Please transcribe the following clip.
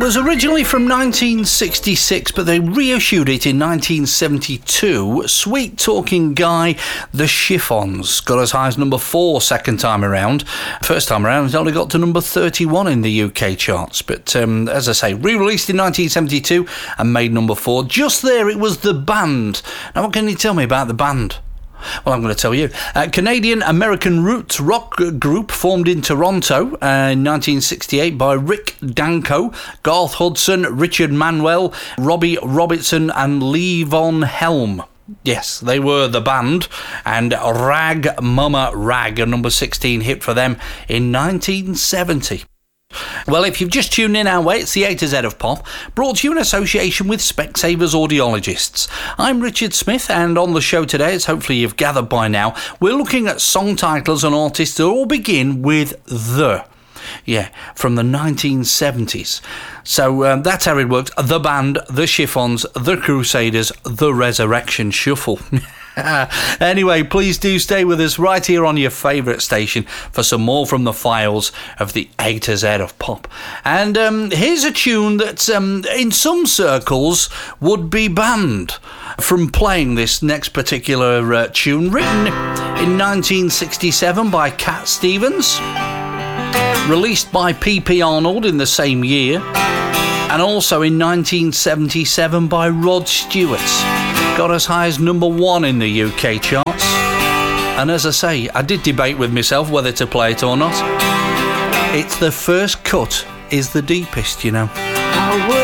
was originally from 1966, but they reissued it in 1972. Sweet Talking Guy, The Chiffons, got as high as number 4 second time around. First time around, it only got to number 31 in the UK charts. But as I say, re-released in 1972 and made number 4. Just there, it was The Band. Now, what can you tell me about The Band? Well, I'm going to tell you. Canadian-American roots rock group formed in Toronto in 1968 by Rick Danko, Garth Hudson, Richard Manuel, Robbie Robertson and Lee Von Helm. Yes, they were The Band, and Rag Mama Rag, a number 16 hit for them in 1970. Well, if you've just tuned in our way, it's the A to Z of Pop, brought to you in association with Specsavers Audiologists. I'm Richard Smith, and on the show today, as hopefully you've gathered by now, we're looking at song titles and artists that all begin with the. Yeah, from the 1970s. So that's how it works. The Band, The Chiffons, The Crusaders, The Resurrection Shuffle. Anyway, please do stay with us right here on your favourite station for some more from the files of the A to Z of Pop. And here's a tune that in some circles would be banned from playing this next particular tune, written in 1967 by Cat Stevens, released by P.P. Arnold in the same year, and also in 1977 by Rod Stewart. Got as high as number 1 in the UK charts. And as I say, I did debate with myself whether to play it or not. It's the first cut is the deepest, you know.